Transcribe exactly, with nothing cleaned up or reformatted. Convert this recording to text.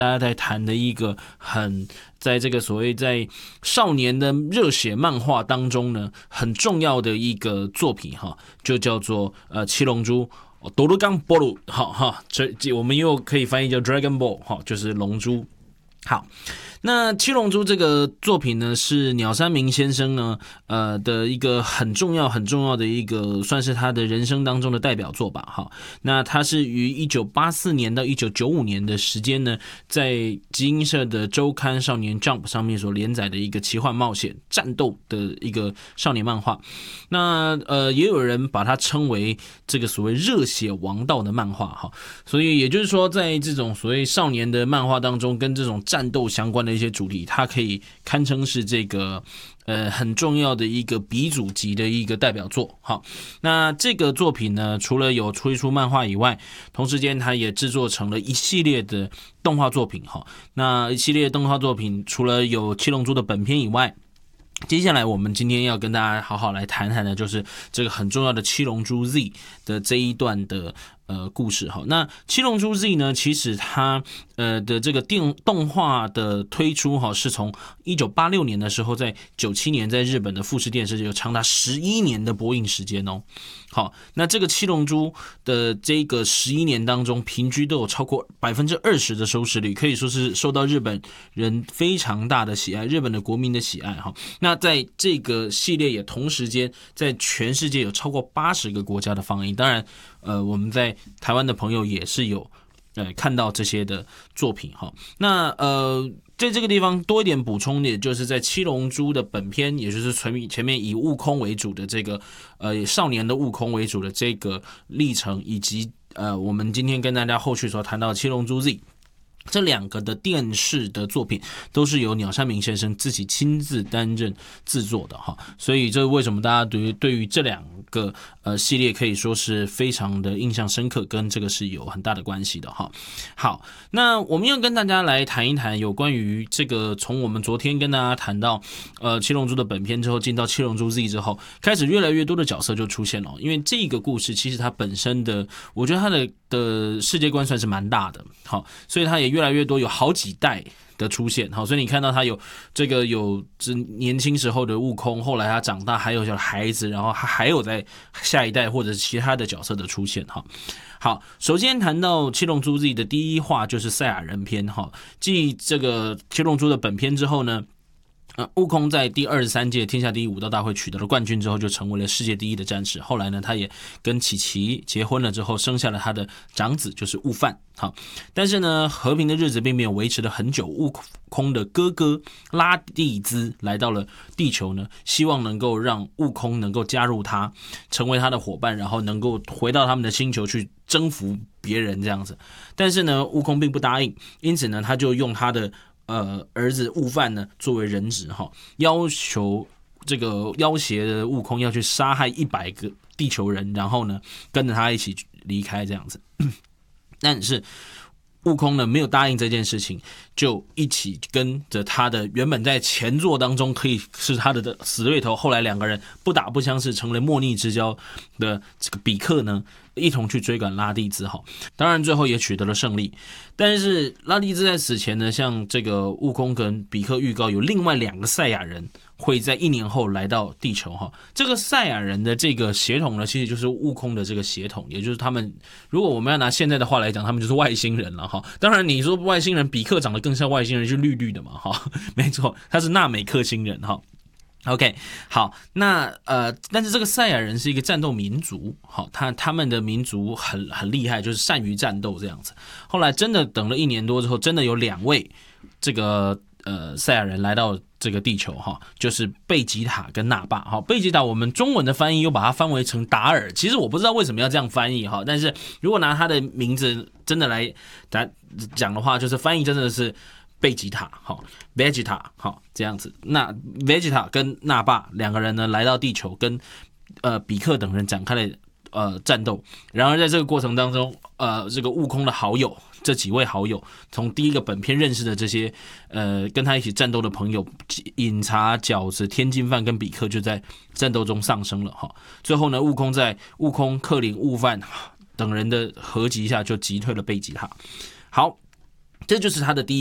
大家在谈的一个很在这个所谓在少年的热血漫画当中呢，很重要的一个作品哈，就叫做呃七龙珠。多鲁冈波鲁，好哈，这我们又可以翻译叫 Dragon Ball 哈，就是龙珠。好，那七龙珠这个作品呢，是鸟山明先生呢，呃的一个很重要、很重要的一个，算是他的人生当中的代表作吧。哈，那他是于一九八四年到一九九五年的时间呢，在集英社的周刊《少年 Jump》上面所连载的一个奇幻冒险战斗的一个少年漫画。那呃，也有人把它称为这个所谓热血王道的漫画哈。所以也就是说，在这种所谓少年的漫画当中，跟这种战斗相关的一些主题，它可以堪称是这个呃很重要的一个鼻祖级的一个代表作。好，那这个作品呢，除了有推出漫画以外，同时间它也制作成了一系列的动画作品。哈，那一系列动画作品除了有七龙珠的本片以外，接下来我们今天要跟大家好好来谈谈的，就是这个很重要的七龙珠 Z 的这一段的呃故事哈。那七龙珠 Z 呢，其实它呃的这个电动画的推出哈，是从一九八六年的时候，在九七年在日本的富士电视有长达十一年的播映时间哦。好，那这个七龙珠的这个十一年当中，平均都有超过百分之二十的收视率，可以说是受到日本人非常大的喜爱，日本的国民的喜爱哈。那在这个系列也同时间在全世界有超过八十个国家的放映，当然，呃，我们在台湾的朋友也是有呃看到这些的作品哈。那呃。在这个地方多一点补充，也就是在七龙珠的本片，也就是前面以悟空为主的这个呃少年的悟空为主的这个历程，以及呃我们今天跟大家后续所谈到的七龙珠 Z。这两个的电视的作品都是由鸟山明先生自己亲自担任制作的哈，所以这为什么大家对于对于这两个呃系列可以说是非常的印象深刻，跟这个是有很大的关系的哈。好，那我们要跟大家来谈一谈有关于这个，从我们昨天跟大家谈到呃七龙珠的本片之后，进到七龙珠 Z 之后，开始越来越多的角色就出现了，因为这个故事其实它本身的，我觉得它的的世界观算是蛮大的，好，所以它也越来越多，有好几代的出现，好，所以你看到他有这个有年轻时候的悟空，后来他长大还有小孩子，然后还有在下一代或者是其他的角色的出现哈。好，首先谈到七龙珠 Z 的第一话就是赛亚人篇哈，继这个七龙珠的本片之后呢。呃，悟空在第二十三届天下第一武道大会取得了冠军之后，就成为了世界第一的战士。后来呢，他也跟琪琪结婚了之后，生下了他的长子，就是悟饭。好，但是呢，和平的日子并没有维持了很久。悟空的哥哥拉蒂兹来到了地球呢，希望能够让悟空能够加入他，成为他的伙伴，然后能够回到他们的星球去征服别人这样子。但是呢，悟空并不答应，因此呢，他就用他的呃，儿子悟饭呢作为人质哈，要求这个要挟的悟空要去杀害一百个地球人，然后呢跟着他一起离开这样子。但是悟空呢没有答应这件事情，就一起跟着他的原本在前作当中可以是他的死对头，后来两个人不打不相识，成了莫逆之交的这个比克呢，一同去追赶拉蒂兹哈。当然最后也取得了胜利。但是拉蒂兹在死前呢，向这个悟空跟比克预告有另外两个赛亚人会在一年后来到地球哈。这个赛亚人的这个血统呢，其实就是悟空的这个血统，也就是他们，如果我们要拿现在的话来讲，他们就是外星人了哈。当然你说外星人，比克长得更像外星人，就绿绿的嘛哈，没错，他是纳美克星人哈。OK， 好，那呃，但是这个赛亚人是一个战斗民族，好，他他们的民族很很厉害，就是善于战斗这样子。后来真的等了一年多之后，真的有两位这个呃赛亚人来到这个地球哈，就是贝吉塔跟纳巴。好，贝吉塔我们中文的翻译又把它翻为成达尔，其实我不知道为什么要这样翻译哈，但是如果拿他的名字真的来讲的话，就是翻译真的是贝吉塔，好 ，Vegeta， 好，这样子。那 Vegeta 跟纳巴两个人呢，来到地球，跟呃比克等人展开了呃战斗。然而在这个过程当中，呃，这个悟空的好友，这几位好友，从第一个本片认识的这些呃跟他一起战斗的朋友，饮茶、饺子、天津饭跟比克就在战斗中丧生了哈。最后呢，悟空在悟空、克林、悟饭等人的合击下，就击退了贝吉塔。好。 这就是他的第一